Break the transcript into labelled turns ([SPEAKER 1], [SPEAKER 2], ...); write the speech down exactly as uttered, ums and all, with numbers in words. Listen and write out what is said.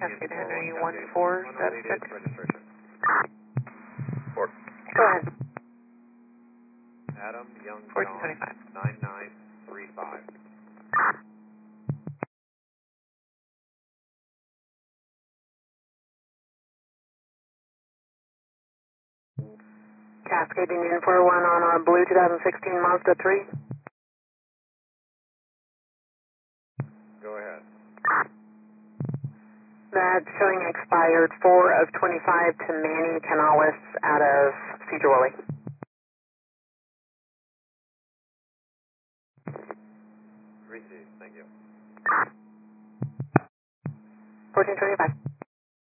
[SPEAKER 1] Cascade Henry one four seven six.
[SPEAKER 2] Registration. Four.
[SPEAKER 1] Go ahead.
[SPEAKER 2] Adam Young
[SPEAKER 1] fourteen
[SPEAKER 2] John,
[SPEAKER 1] twenty-five.
[SPEAKER 2] nine nine three five.
[SPEAKER 1] Cascade Union four one on a blue twenty sixteen Mazda three.
[SPEAKER 2] Go ahead.
[SPEAKER 1] That's showing expired four of twenty-five to Manny Canales out of Cedar Woolley.
[SPEAKER 2] Received. Thank you.
[SPEAKER 1] fourteen twenty-five.